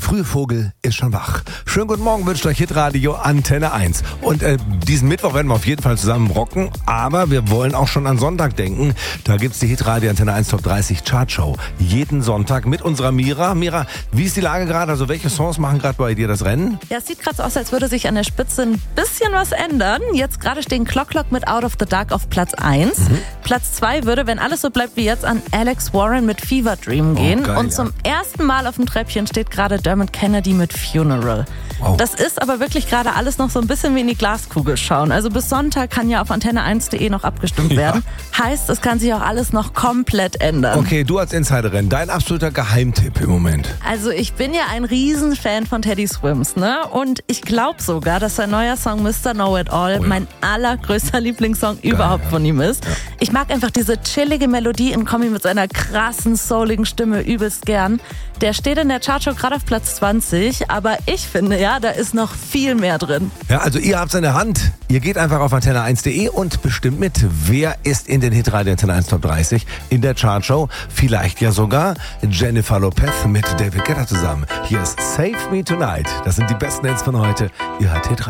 frühe Vogel ist schon wach. Schönen guten Morgen wünscht euch Hitradio Antenne 1. Und diesen Mittwoch werden wir auf jeden Fall zusammen rocken, aber wir wollen auch schon an Sonntag denken. Da gibt's die Hitradio Antenne 1 Top 30 Chartshow. Jeden Sonntag mit unserer Mira. Mira, wie ist die Lage gerade? Also welche Songs machen gerade bei dir das Rennen? Ja, es sieht gerade so aus, als würde sich an der Spitze ein bisschen was ändern. Jetzt gerade stehen Clock mit Out of the Dark auf Platz 1. Platz 2 würde, wenn alles so bleibt wie jetzt, an Alex Warren mit Fever Dream gehen. Geil, und zum ersten Mal auf dem Treppchen steht gerade Dermot Kennedy mit Funeral. Wow. Das ist aber wirklich gerade alles noch so ein bisschen wie in die Glaskugel schauen. Also bis Sonntag kann ja auf antenne1.de noch abgestimmt werden. Heißt, es kann sich auch alles noch komplett ändern. Okay, du als Insiderin, dein absoluter Geheimtipp im Moment. Also ich bin ja ein Riesenfan von Teddy Swims, ne? Und ich glaube sogar, dass sein neuer Song Mr. Know It All mein allergrößter Lieblingssong überhaupt von ihm ist. Ja. Ich mag einfach diese chillige Melodie und komme ihm mit seiner krassen, souligen Stimme übelst gern. Der steht in der Chartshow gerade auf Platz 20, aber ich finde ja, da ist noch viel mehr drin. Ja, also ihr habt's in der Hand. Ihr geht einfach auf antenne1.de und bestimmt mit, wer ist in den Hitradio Antenne 1 Top 30 in der Chartshow. Vielleicht ja sogar Jennifer Lopez mit David Guetta zusammen. Hier ist Save Me Tonight. Das sind die besten Hits von heute. Ihr hört Hitradio.